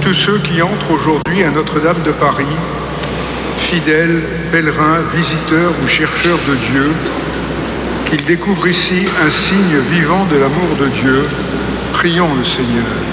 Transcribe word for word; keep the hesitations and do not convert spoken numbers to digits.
tous ceux qui entrent aujourd'hui à Notre-Dame de Paris, fidèles, pèlerins, visiteurs ou chercheurs de Dieu, qu'ils découvrent ici un signe vivant de l'amour de Dieu. Prions le Seigneur.